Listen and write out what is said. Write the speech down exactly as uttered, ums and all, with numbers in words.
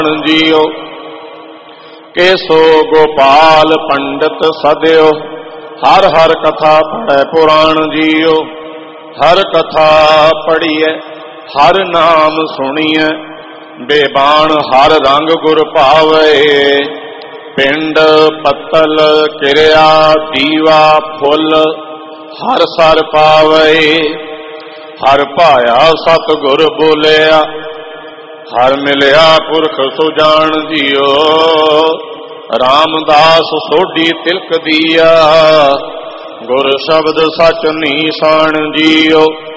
JIO. Keso Gopal ਪੰਡਤ ਸਦਿਓ, ਹਰ ਹਰ ਕਥਾ ਪੜੈ ਪੁਰਾਣ JIO. ਹਰ ਕਥਾ ਪੜੀਐ ਹਰ ਨਾਮ ਸੁਣੀਐ, ਬੇਬਾਨ ਹਰ ਰੰਗ ਗੁਰ ਭਾਵੈ। ਪਿੰਡ ਪੱਤਲ ਕਿਰਿਆ ਦੀਵਾ ਫੁੱਲ, ਹਰ ਸਰ ਪਾਵੈ। ਹਰ ਭਾਇਆ ਸਤਿਗੁਰ ਬੋਲਿਆ, ਹਰ ਮਿਲਿਆ ਪੁਰਖ ਸੁਜਾਨ ਜੀਓ। ਰਾਮਦਾਸ ਸੋਢੀ ਤਿਲਕ ਦੀਆ, ਗੁਰ ਸ਼ਬਦ ਸਚ ਨੀਸਾਨ ਜੀਓ।